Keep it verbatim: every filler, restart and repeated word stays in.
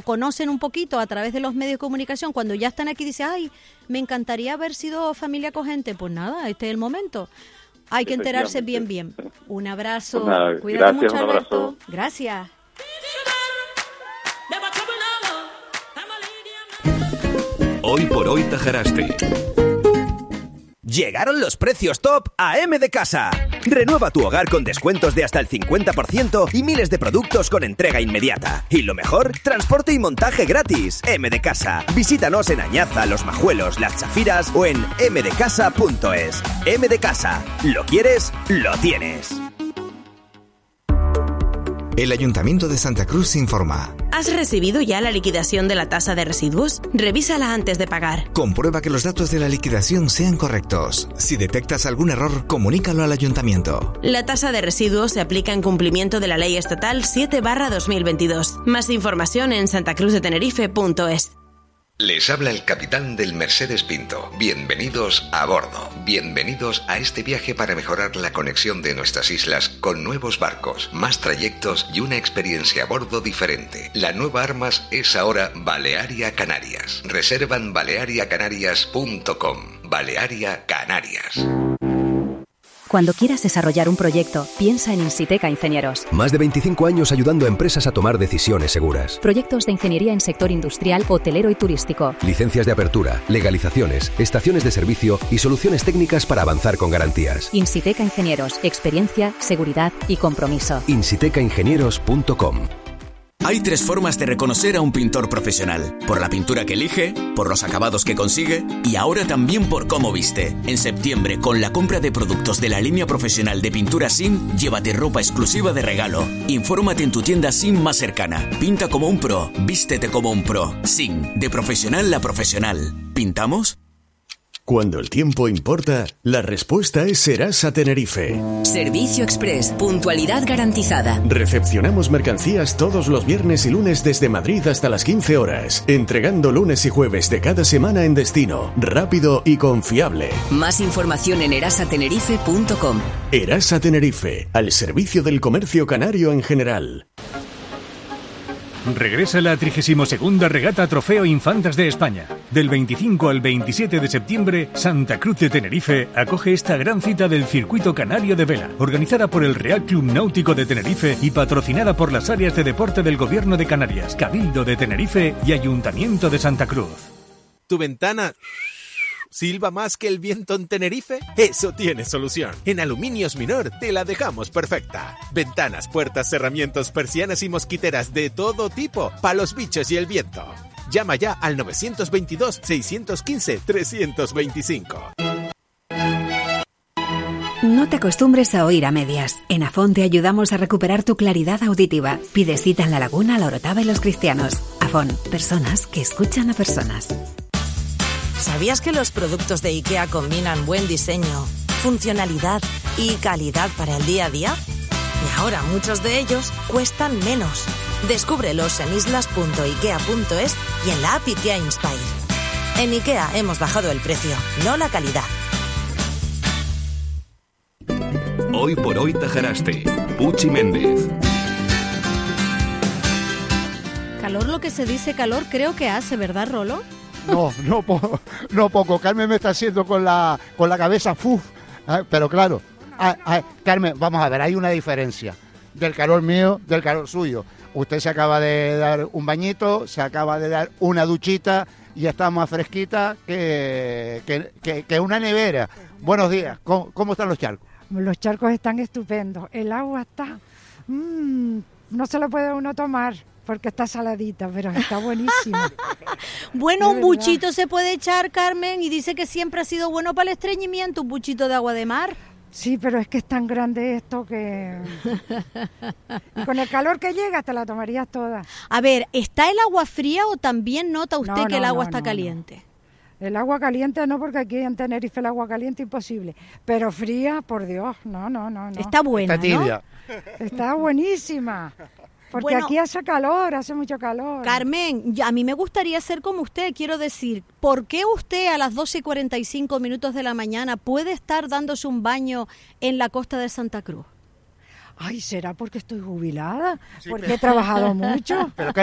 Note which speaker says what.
Speaker 1: conocen un poquito a través de los medios de comunicación, cuando ya están aquí dicen, ay, me encantaría haber sido familia acogente. Pues nada, este es el momento. Hay que enterarse bien, bien. Un abrazo.
Speaker 2: Pues nada,
Speaker 1: Cuídate
Speaker 2: gracias,
Speaker 1: mucho,
Speaker 2: un
Speaker 1: Alberto.
Speaker 2: abrazo.
Speaker 1: Gracias.
Speaker 3: Hoy por hoy Tajaraste.
Speaker 4: Llegaron los precios top a M de Casa. Renueva tu hogar con descuentos de hasta el cincuenta por ciento y miles de productos con entrega inmediata. Y lo mejor, transporte y montaje gratis. M de Casa. Visítanos en Añaza, Los Majuelos, Las Chafiras o en m de casa punto es. M de Casa. ¿Lo quieres? Lo tienes.
Speaker 5: El Ayuntamiento de Santa Cruz informa.
Speaker 6: ¿Has recibido ya la liquidación de la tasa de residuos? Revísala antes de pagar.
Speaker 5: Comprueba que los datos de la liquidación sean correctos. Si detectas algún error, comunícalo al Ayuntamiento.
Speaker 6: La tasa de residuos se aplica en cumplimiento de la Ley Estatal siete barra dos mil veintidós. Más información en santacruz de tenerife punto es.
Speaker 7: Les habla el capitán del Mercedes Pinto. Bienvenidos a bordo. Bienvenidos a este viaje para mejorar la conexión de nuestras islas con nuevos barcos, más trayectos y una experiencia a bordo diferente. La nueva Armas es ahora Balearia Canarias. Reserva en balearia canarias punto com. Balearia Canarias.
Speaker 8: Cuando quieras desarrollar un proyecto, piensa en Insiteca Ingenieros.
Speaker 9: Más de veinticinco años ayudando a empresas a tomar decisiones seguras.
Speaker 8: Proyectos de ingeniería en sector industrial, hotelero y turístico.
Speaker 9: Licencias de apertura, legalizaciones, estaciones de servicio y soluciones técnicas para avanzar con garantías.
Speaker 8: Insiteca Ingenieros. Experiencia, seguridad y compromiso.
Speaker 9: insiteca ingenieros punto com.
Speaker 10: Hay tres formas de reconocer a un pintor profesional. Por la pintura que elige, por los acabados que consigue y ahora también por cómo viste. En septiembre, con la compra de productos de la línea profesional de pintura S I M, llévate ropa exclusiva de regalo. Infórmate en tu tienda S I M más cercana. Pinta como un pro, vístete como un pro. S I M, de profesional a profesional. ¿Pintamos?
Speaker 11: Cuando el tiempo importa, la respuesta es Serasa Tenerife.
Speaker 12: Servicio Express, puntualidad garantizada.
Speaker 11: Recepcionamos mercancías todos los viernes y lunes desde Madrid hasta las quince horas, entregando lunes y jueves de cada semana en destino, rápido y confiable.
Speaker 12: Más información en erasa tenerife punto com.
Speaker 11: Erasa Tenerife, al servicio del comercio canario en general.
Speaker 13: Regresa la trigésima segunda Regata Trofeo Infantas de España. Del veinticinco al veintisiete de septiembre, Santa Cruz de Tenerife acoge esta gran cita del Circuito Canario de Vela, organizada por el Real Club Náutico de Tenerife y patrocinada por las áreas de deporte del Gobierno de Canarias, Cabildo de Tenerife y Ayuntamiento de Santa Cruz.
Speaker 14: ¿Tu ventana silba más que el viento en Tenerife? Eso tiene solución. En Aluminios Minor te la dejamos perfecta. Ventanas, puertas, cerramientos, persianas y mosquiteras de todo tipo, para los bichos y el viento. Llama ya al nueve dos dos, seis uno cinco, tres dos cinco.
Speaker 15: No te acostumbres a oír a medias. En Afón te ayudamos a recuperar tu claridad auditiva. Pide cita en La Laguna, La Orotava y Los Cristianos. Afón, personas que escuchan a personas.
Speaker 16: ¿Sabías que los productos de IKEA combinan buen diseño, funcionalidad y calidad para el día a día? Y ahora muchos de ellos cuestan menos. Descúbrelos en islas punto ikea punto es y en la app IKEA Inspire. En IKEA hemos bajado el precio, no la calidad.
Speaker 3: Hoy por hoy Tajaraste. Puchi Méndez.
Speaker 1: Calor, lo que se dice calor, creo que hace, ¿verdad, Rolo?
Speaker 17: No, no, po, no poco. Carmen me está haciendo con la, con la cabeza, ¡fuf! Pero claro, a, a, Carmen, vamos a ver, hay una diferencia del calor mío, del calor suyo. Usted se acaba de dar un bañito, se acaba de dar una duchita y está más fresquita que, que, que, que una nevera. Buenos días, ¿Cómo, ¿cómo están los charcos?
Speaker 18: Los charcos están estupendos, el agua está... Mmm, no se lo puede uno tomar porque está saladita, pero está buenísima.
Speaker 1: Bueno, un buchito se puede echar, Carmen, y dice que siempre ha sido bueno para el estreñimiento, un buchito de agua de mar.
Speaker 18: Sí, pero es que es tan grande esto que... Y con el calor que llega te la tomarías toda.
Speaker 1: A ver, ¿está el agua fría o también nota usted
Speaker 18: no,
Speaker 1: que el
Speaker 18: no,
Speaker 1: agua
Speaker 18: no,
Speaker 1: está
Speaker 18: no,
Speaker 1: caliente?
Speaker 18: No. El agua caliente no, porque aquí en Tenerife el agua caliente imposible. Pero fría, por Dios, no, no, no. no.
Speaker 1: Está buena,
Speaker 17: está tibia,
Speaker 18: ¿no? Está buenísima. Porque bueno, aquí hace calor, hace mucho calor.
Speaker 1: Carmen, a mí me gustaría ser como usted, quiero decir, ¿por qué usted a las doce y cuarenta y cinco minutos de la mañana puede estar dándose un baño en la costa de Santa Cruz?
Speaker 18: Ay, ¿será porque estoy jubilada? Sí, porque pero... he trabajado mucho.
Speaker 17: Pero